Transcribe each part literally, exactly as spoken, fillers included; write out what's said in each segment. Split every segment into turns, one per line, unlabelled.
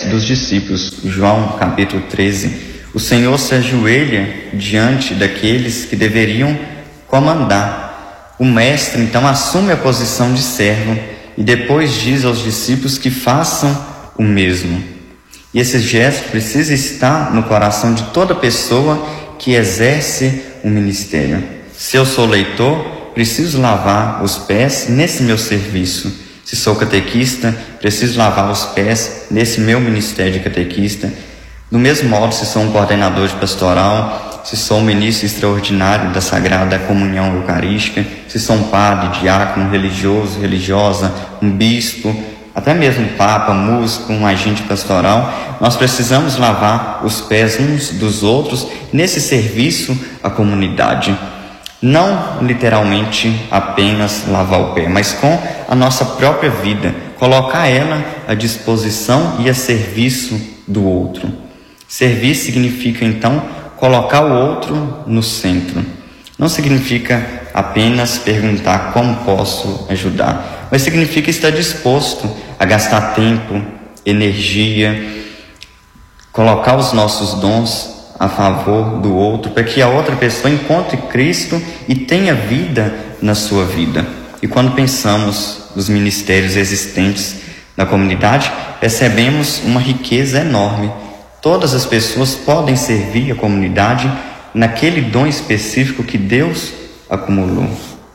dos discípulos, João capítulo treze, o Senhor se ajoelha diante daqueles que deveriam comandar. O mestre então assume a posição de servo e depois diz aos discípulos que façam o mesmo. E esse gesto precisa estar no coração de toda pessoa que exerce o ministério. Se eu sou leitor, preciso lavar os pés nesse meu serviço. Se sou catequista, preciso lavar os pés nesse meu ministério de catequista. Do mesmo modo, se sou um coordenador de pastoral, se sou um ministro extraordinário da Sagrada Comunhão Eucarística, se sou um padre, diácono, religioso, religiosa, um bispo, até mesmo um papa, músico, um agente pastoral, nós precisamos lavar os pés uns dos outros nesse serviço à comunidade. Não literalmente apenas lavar o pé, mas com a nossa própria vida, colocar ela à disposição e a serviço do outro. Servir significa então colocar o outro no centro. Não significa apenas perguntar como posso ajudar, mas significa estar disposto a gastar tempo, energia, colocar os nossos dons a favor do outro, para que a outra pessoa encontre Cristo e tenha vida na sua vida. E quando pensamos nos ministérios existentes na comunidade, percebemos uma riqueza enorme. Todas as pessoas podem servir a comunidade naquele dom específico que Deus acumulou.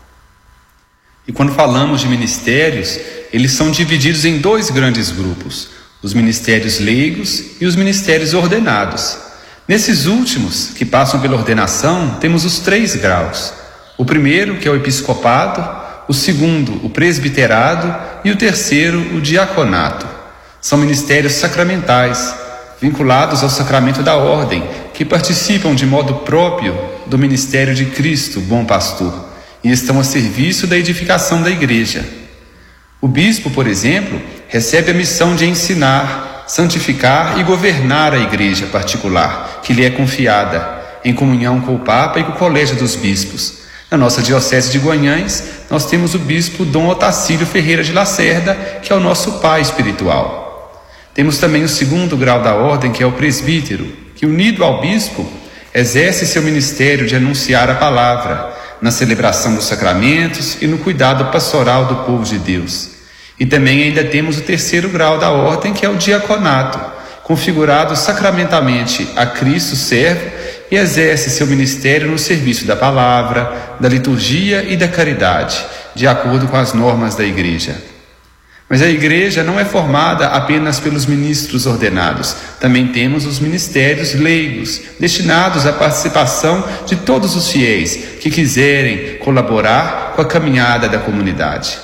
E quando falamos de ministérios, eles são divididos em dois grandes grupos: os ministérios leigos e os ministérios ordenados. Nesses últimos, que passam pela ordenação, temos os três graus. O primeiro, que é o episcopado, o segundo, o presbiterado, e o terceiro, o diaconato. São ministérios sacramentais, vinculados ao sacramento da ordem, que participam de modo próprio do ministério de Cristo, bom pastor, e estão a serviço da edificação da igreja. O bispo, por exemplo, recebe a missão de ensinar, santificar e governar a igreja particular, que lhe é confiada, em comunhão com o Papa e com o Colégio dos Bispos. Na nossa diocese de Guanhães, nós temos o bispo Dom Otacílio Ferreira de Lacerda, que é o nosso pai espiritual. Temos também o segundo grau da ordem, que é o presbítero, que, unido ao bispo, exerce seu ministério de anunciar a palavra, na celebração dos sacramentos e no cuidado pastoral do povo de Deus. E também ainda temos o terceiro grau da ordem, que é o diaconato, configurado sacramentalmente a Cristo servo e exerce seu ministério no serviço da palavra, da liturgia e da caridade, de acordo com as normas da igreja. Mas a igreja não é formada apenas pelos ministros ordenados. Também temos os ministérios leigos, destinados à participação de todos os fiéis que quiserem colaborar com a caminhada da comunidade.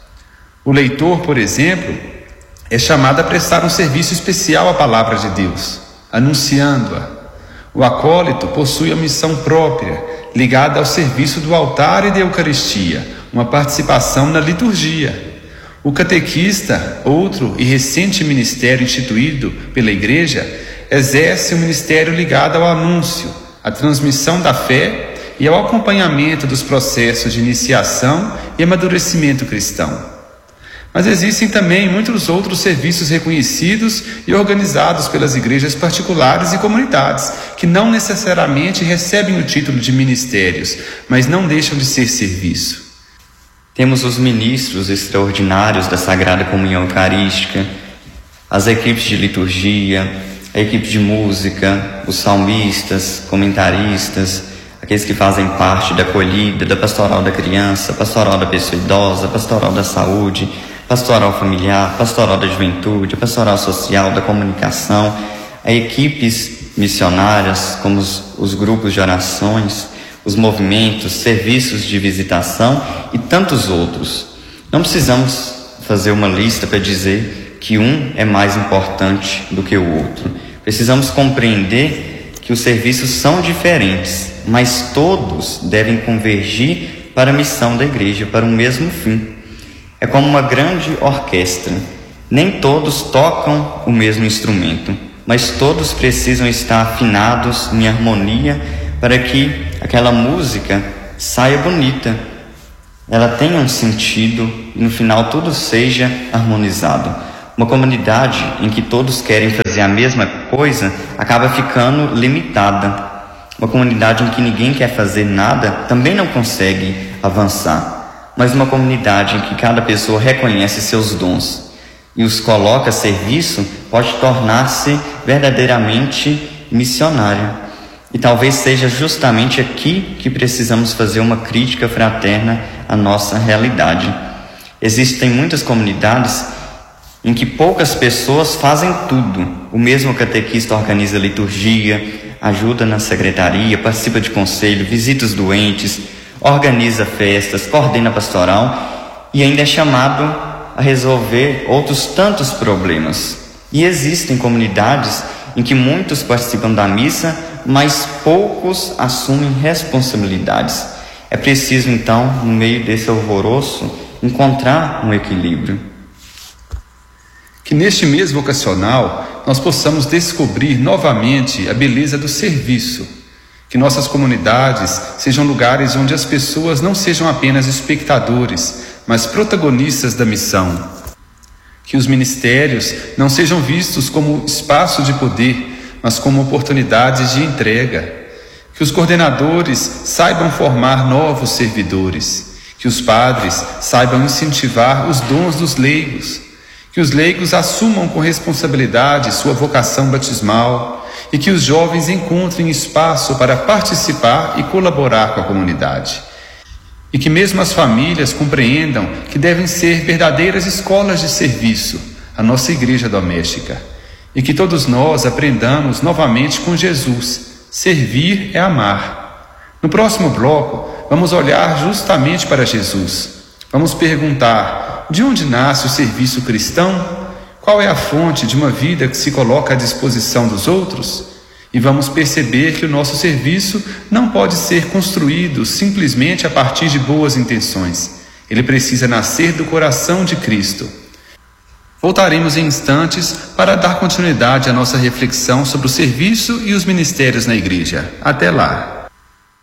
O leitor, por exemplo, é chamado a prestar um serviço especial à palavra de Deus, anunciando-a. O acólito possui a missão própria, ligada ao serviço do altar e da Eucaristia, uma participação na liturgia. O catequista, outro e recente ministério instituído pela Igreja, exerce um ministério ligado ao anúncio, à transmissão da fé e ao acompanhamento dos processos de iniciação e amadurecimento cristão. Mas existem também muitos outros serviços reconhecidos e organizados pelas igrejas particulares e comunidades, que não necessariamente recebem o título de ministérios, mas não deixam de ser serviço.
Temos os ministros extraordinários da Sagrada Comunhão Eucarística, as equipes de liturgia, a equipe de música, os salmistas, comentaristas, aqueles que fazem parte da acolhida, da pastoral da criança, pastoral da pessoa idosa, pastoral da saúde, pastoral familiar, pastoral da juventude, pastoral social, da comunicação, a equipes missionárias, como os, os grupos de orações, os movimentos, serviços de visitação e tantos outros. Não precisamos fazer uma lista para dizer que um é mais importante do que o outro. Precisamos compreender que os serviços são diferentes, mas todos devem convergir para a missão da igreja, para o mesmo fim. É como uma grande orquestra. Nem todos tocam o mesmo instrumento, mas todos precisam estar afinados em harmonia para que aquela música saia bonita, ela tenha um sentido e no final tudo seja harmonizado. Uma comunidade em que todos querem fazer a mesma coisa acaba ficando limitada. Uma comunidade em que ninguém quer fazer nada também não consegue avançar. Mas uma comunidade em que cada pessoa reconhece seus dons e os coloca a serviço pode tornar-se verdadeiramente missionária. E talvez seja justamente aqui que precisamos fazer uma crítica fraterna à nossa realidade. Existem muitas comunidades em que poucas pessoas fazem tudo. O mesmo catequista organiza liturgia, ajuda na secretaria, participa de conselho, visita os doentes, organiza festas, coordena pastoral e ainda é chamado a resolver outros tantos problemas. E existem comunidades em que muitos participam da missa, mas poucos assumem responsabilidades. É preciso, então, no meio desse alvoroço, encontrar um equilíbrio.
Que neste mês vocacional nós possamos descobrir novamente a beleza do serviço. Que nossas comunidades sejam lugares onde as pessoas não sejam apenas espectadores, mas protagonistas da missão. Que os ministérios não sejam vistos como espaço de poder, mas como oportunidades de entrega. Que os coordenadores saibam formar novos servidores. Que os padres saibam incentivar os dons dos leigos. Que os leigos assumam com responsabilidade sua vocação batismal e que os jovens encontrem espaço para participar e colaborar com a comunidade. E que mesmo as famílias compreendam que devem ser verdadeiras escolas de serviço, a nossa igreja doméstica. E que todos nós aprendamos novamente com Jesus: servir é amar. No próximo bloco, vamos olhar justamente para Jesus. Vamos perguntar: de onde nasce o serviço cristão? Qual é a fonte de uma vida que se coloca à disposição dos outros? E vamos perceber que o nosso serviço não pode ser construído simplesmente a partir de boas intenções. Ele precisa nascer do coração de Cristo. Voltaremos em instantes para dar continuidade à nossa reflexão sobre o serviço e os ministérios na igreja. Até lá!